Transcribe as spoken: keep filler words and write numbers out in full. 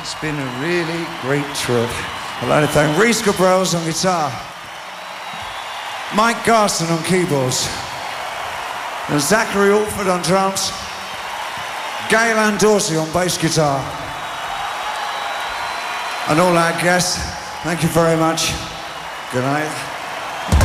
It's been a really great trip. I'd like to thank Reese Gabrels on guitar, Mike Garson on keyboards, and Zachary Alford on drums, Gaylan Dorsey on bass guitar, and all our guests. Thank you very much. Good night.